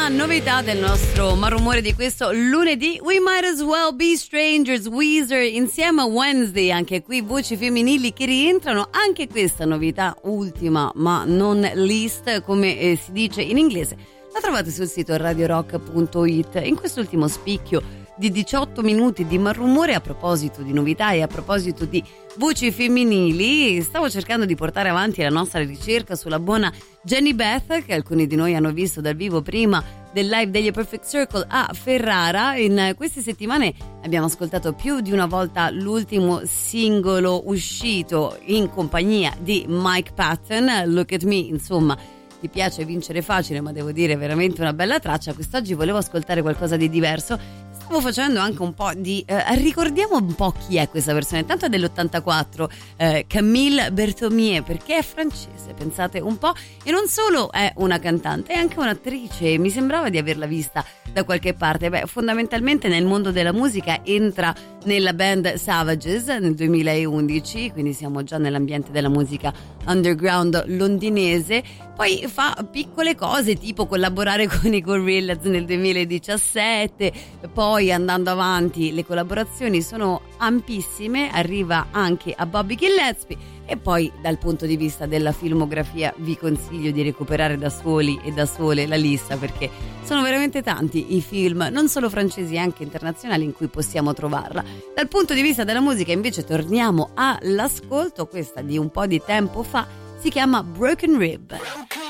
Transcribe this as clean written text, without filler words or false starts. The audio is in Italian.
ultima novità del nostro malumore di questo lunedì. We Might As Well Be Strangers, Weezer insieme a Wednesday, anche qui voci femminili che rientrano. Anche questa novità ultima ma non least, come si dice in inglese, la trovate sul sito radiorock.it. In quest'ultimo spicchio di 18 minuti di malumore, a proposito di novità e a proposito di voci femminili, stavo cercando di portare avanti la nostra ricerca sulla buona Jenny Beth, che alcuni di noi hanno visto dal vivo prima del live degli Perfect Circle a Ferrara. In queste settimane abbiamo ascoltato più di una volta l'ultimo singolo uscito in compagnia di Mike Patton, Look at Me. Insomma, ti piace vincere facile, ma devo dire veramente una bella traccia. Quest'oggi volevo ascoltare qualcosa di diverso. Stavo facendo anche un po' di ricordiamo un po' chi è questa persona. Intanto è dell'84, Camille Berthomier, perché è francese, pensate un po', e non solo è una cantante, è anche un'attrice. Mi sembrava di averla vista da qualche parte. Beh, fondamentalmente nel mondo della musica entra nella band Savages nel 2011, quindi siamo già nell'ambiente della musica underground londinese. Poi fa piccole cose tipo collaborare con i Gorillaz nel 2017, poi andando avanti le collaborazioni sono ampissime, arriva anche a Bobby Gillespie. E poi dal punto di vista della filmografia vi consiglio di recuperare da soli e da sole la lista, perché sono veramente tanti i film, non solo francesi, anche internazionali, in cui possiamo trovarla. Dal punto di vista della musica invece torniamo all'ascolto, questa di un po' di tempo fa, si chiama Broken Rib.